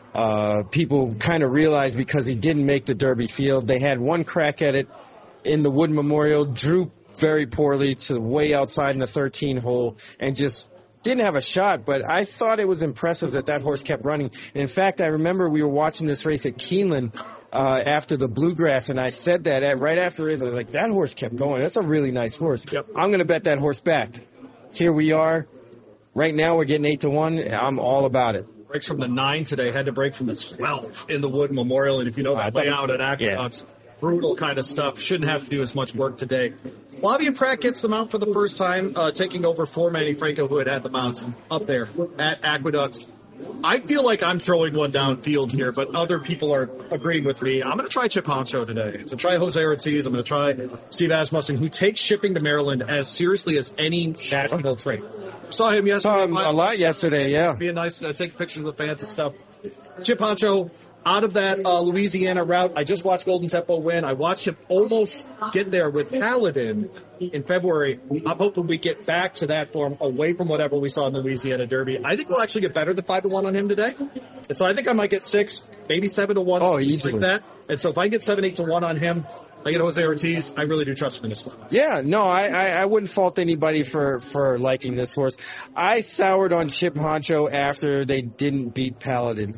people kind of realize, because he didn't make the Derby field. They had one crack at it in the Wood Memorial, drew very poorly to way outside in the 13 hole, and just didn't have a shot. But I thought it was impressive that horse kept running. And in fact, I remember we were watching this race at Keeneland after the Bluegrass, and I said that right after it, I was like, that horse kept going. That's a really nice horse. Yep. I'm going to bet that horse back. Here we are. Right now we're getting 8-1. I'm all about it. Breaks from the 9 today, had to break from the 12 in the Wood Memorial. And if you know that layout at Aqueducts, brutal kind of stuff. Shouldn't have to do as much work today. Flavia Pratt gets the mount for the first time, taking over for Manny Franco, who had the mounts up there at Aqueducts. I feel like I'm throwing one downfield here, but other people are agreeing with me. I'm going to try Chip Honcho today. I'm going to try Jose Ortiz. I'm going to try Steve Asmussen, who takes shipping to Maryland as seriously as any national trainer. Saw him yesterday. Saw him a lot yesterday, yeah. Being nice, take pictures of the fans and stuff. Chip Honcho, out of that Louisiana route, I just watched Golden Tempo win. I watched him almost get there with Paladin in February. I'm hoping we get back to that form, away from whatever we saw in the Louisiana Derby. I think we'll actually get better than 5-1 on him today. And so I think I might get 6, maybe 7-1. Oh, easily. Like that. And so if I get 7-8-1 on him, I get Jose Ortiz. I really do trust him in this one. Yeah, no, I wouldn't fault anybody for liking this horse. I soured on Chip Honcho after they didn't beat Paladin.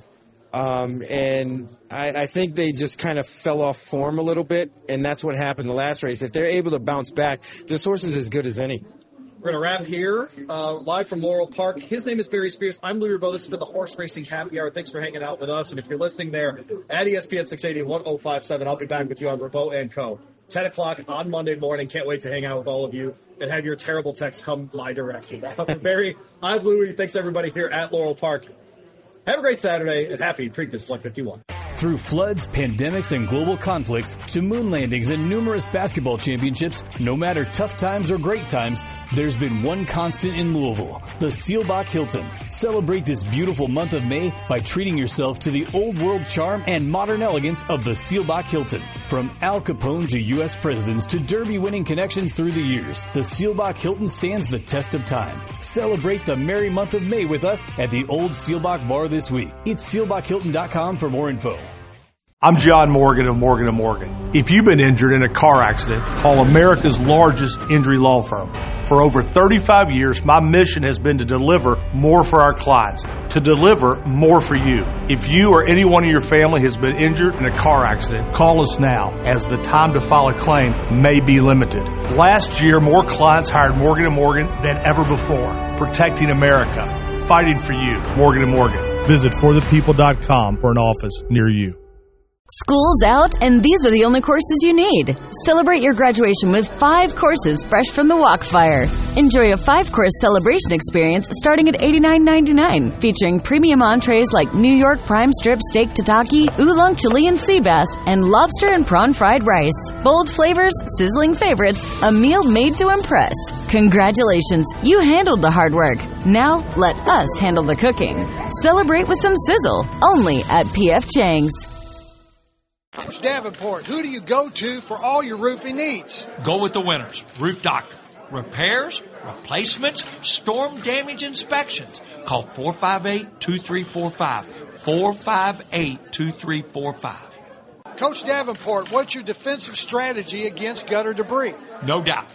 And I think they just kind of fell off form a little bit, and that's what happened the last race. If they're able to bounce back, this horse is as good as any. We're going to wrap here, live from Laurel Park. His name is Barry Spears. I'm Louis Rebeau. This has been the Horse Racing Happy Hour. Thanks for hanging out with us. And if you're listening there at ESPN 680 1057, I'll be back with you on Rebeau & Co. 10 o'clock on Monday morning. Can't wait to hang out with all of you and have your terrible texts come my direction. For Barry, I'm Louis. Thanks, everybody, here at Laurel Park. Have a great Saturday and happy Preakness 151. Through floods, pandemics, and global conflicts, to moon landings and numerous basketball championships, no matter tough times or great times, there's been one constant in Louisville, the Seelbach Hilton. Celebrate this beautiful month of May by treating yourself to the old world charm and modern elegance of the Seelbach Hilton. From Al Capone to U.S. presidents to Derby-winning connections through the years, the Seelbach Hilton stands the test of time. Celebrate the merry month of May with us at the Old Seelbach Bar this week. It's SeelbachHilton.com for more info. I'm John Morgan of Morgan & Morgan. If you've been injured in a car accident, call America's largest injury law firm. For over 35 years, my mission has been to deliver more for our clients, to deliver more for you. If you or anyone in your family has been injured in a car accident, call us now, as the time to file a claim may be limited. Last year, more clients hired Morgan & Morgan than ever before, protecting America, fighting for you. Morgan & Morgan. Visit forthepeople.com for an office near you. School's out, and these are the only courses you need. Celebrate your graduation with 5 courses fresh from the Walkfire. Enjoy a 5-course celebration experience starting at $89.99, featuring premium entrees like New York prime strip steak tataki, oolong Chilean sea bass, and lobster and prawn fried rice. Bold flavors, sizzling favorites, a meal made to impress. Congratulations, you handled the hard work. Now, let us handle the cooking. Celebrate with some sizzle, only at P.F. Chang's. Coach Davenport, who do you go to for all your roofing needs? Go with the winners. Roof Doctor. Repairs, replacements, storm damage inspections. Call 458-2345. 458-2345. Coach Davenport, what's your defensive strategy against gutter debris? No doubt.